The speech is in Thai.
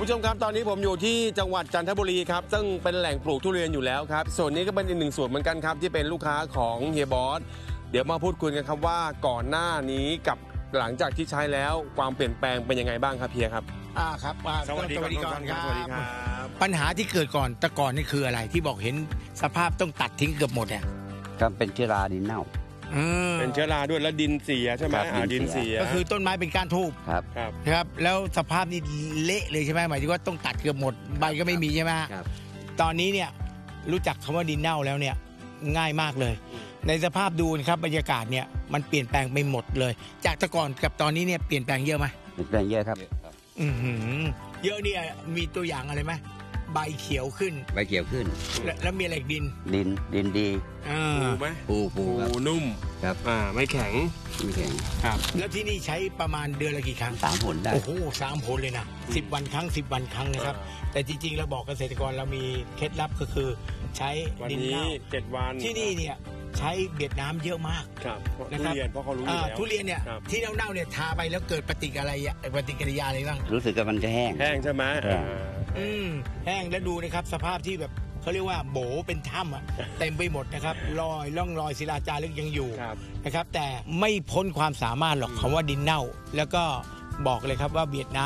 ผู้ชมครับตอนนี้ผมอยู่ที่จังหวัดจันทบุรีครับซึ่งเป็นแหล่งปลูกทุเรียนอยู่แล้วครับส่วนนี้ก็เป็นอีกหนึ่งส่วนเหมือนกันครับที่เป็นลูกค้าของเฮียบอสเดี๋ยวมาพูดคุยกันครับว่าก่อนหน้านี้กับหลังจากที่ใช้แล้วความเปลี่ยนแปลงเป็นยังไงบ้างครับเฮียครับครับสวัสดีก่อนครับสวัสดีครับปัญหาที่เกิดก่อนแต่ก่อนนี่คืออะไรที่บอกเห็นสภาพต้องตัดทิ้งเกือบหมดเนี่ยก็เป็นเชื้อราดินเน่าเป็นเชื้อราด้วยแล้วดินเสียใช่ไหมครับดินเสียก็คือต้นไม้เป็นก้านทูบครับครับนะครับแล้วสภาพนี่เละเลยใช่ไหมหมายถึงว่าต้องตัดเกือบหมดใบก็ไม่มีใช่ไหมครับตอนนี้เนี่ยรู้จักคำว่าดินเน่าแล้วเนี่ยง่ายมากเลย ในสภาพดูนะครับบรรยากาศเนี่ยมันเปลี่ยนแปลงไปหมดเลย จากแต่ก่อนกับตอนนี้เนี่ยเปลี่ยนแปลงเยอะไหมเปลี่ยนแปลงเยอะครับอื้อหือเยอะเนี่ยมีตัวอย่างอะไรไหมใบเขียวขึ้นใบเขียวขึ้นแล้วมีอะไรอีกดินดินดีปูไหมปูครับปูนุ่มครับไม่แข็งไม่แข็งครับแล้วที่นี่ใช้ประมาณเดือนละกี่ครั้ง 3 ผลได้โอ้โห3 ผลเลยนะ10 วันครั้ง10 วันครั้งนะครับ แต่จริงๆเราบอกเกษตรกรเรามีเคล็ดลับก็คือใช้วันดินนี้เน่า 7 วันที่นี่เนี่ยใช้เบียดน้ำเยอะมากครับนะทุครับเรียนเพราะเขารู้อยู่แล้วทุเรียนเนี่ยครับที่เน่าๆเนี่ยทาไปแล้วเกิดปฏิกิริยาอะไรบ้างรู้สึกว่ามันจะแห้งแห้งใช่ไหมแห้งแห้งแล้วดูนะครับสภาพที่แบบเขาเรียกว่าโบเป็นถ้ำอะเต็มไปหมดนะครับร่องรอยศิลาจารึกยังอยู่ครับนะครับแต่ไม่พ้นความสามารถหรอกคำว่าดินเน่า แล้วก็บอกเลยครับว่าเวียดนาม